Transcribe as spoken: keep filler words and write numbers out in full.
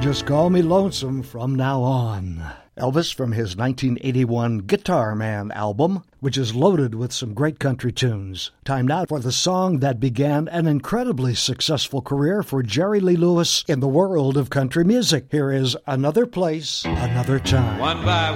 Just Call Me Lonesome from now on. Elvis from his nineteen eighty-one Guitar Man album, which is loaded with some great country tunes. Time now for the song that began an incredibly successful career for Jerry Lee Lewis in the world of country music. Here is Another Place, Another Time. One by